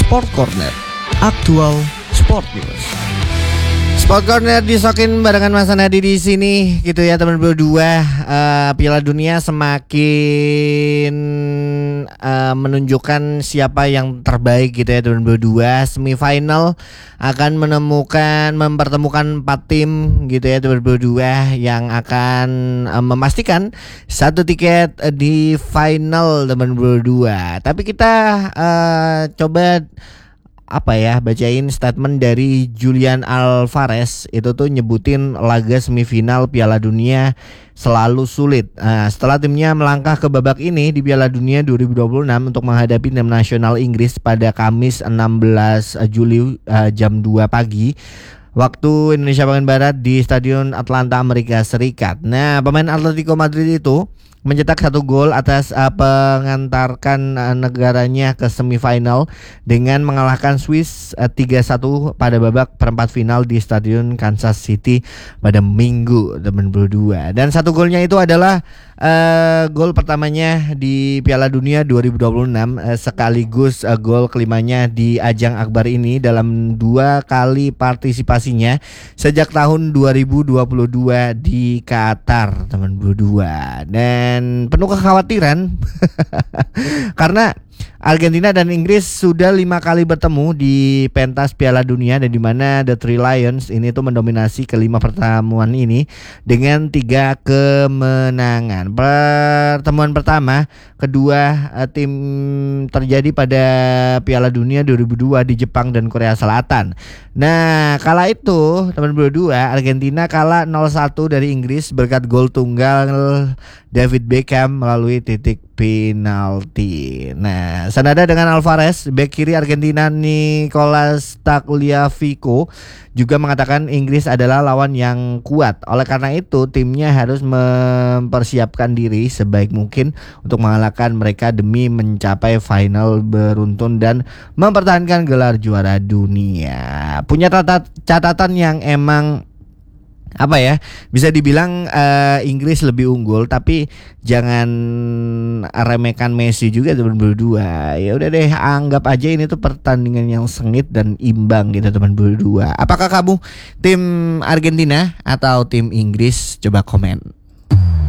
Sport Corner, aktual sport news. Sport Corner disokin barengan Mas Nadi di sini gitu ya teman berdua. Piala Dunia semakin menunjukkan siapa yang terbaik gitu ya teman berdua. Semifinal akan mempertemukan 4 tim gitu ya teman berdua yang akan memastikan satu tiket di final teman berdua. Tapi kita coba bacain statement dari Julian Alvarez. Itu tuh nyebutin laga semifinal Piala Dunia selalu sulit. Setelah timnya melangkah ke babak ini di Piala Dunia 2026 untuk menghadapi tim nasional Inggris pada Kamis 16 Juli jam 2 pagi waktu Indonesia bagian Barat di Stadion Atlanta, Amerika Serikat. Nah, pemain Atletico Madrid itu mencetak 1 gol atas mengantarkan negaranya ke semifinal dengan mengalahkan Swiss 3-1 pada babak perempat final di Stadion Kansas City pada Minggu teman berdua. Dan 1 golnya itu adalah gol pertamanya di Piala Dunia 2026 sekaligus gol kelimanya di ajang akbar ini dalam 2 kali partisipasinya sejak tahun 2022 di Qatar teman berdua. Dan penuh kekhawatiran karena Argentina dan Inggris sudah 5 kali bertemu di pentas Piala Dunia dan di mana The Three Lions ini tuh mendominasi kelima pertemuan ini dengan 3 kemenangan. Pertemuan pertama kedua tim terjadi pada Piala Dunia 2002 di Jepang dan Korea Selatan. Nah, kala itu teman berdua Argentina kalah 0-1 dari Inggris berkat gol tunggal David Beckham melalui titik penalti. Nah, senada dengan Alvarez, bek kiri Argentina Nicolas Tagliafico juga mengatakan Inggris adalah lawan yang kuat. Oleh karena itu, timnya harus mempersiapkan diri sebaik mungkin untuk mengalahkan mereka demi mencapai final beruntun dan mempertahankan gelar juara dunia. Punya catatan yang emang bisa dibilang Inggris lebih unggul, tapi jangan remehkan Messi juga teman berdua. Ya udah deh, anggap aja ini tuh pertandingan yang sengit dan imbang gitu teman berdua. Apakah kamu tim Argentina atau tim Inggris? Coba komen.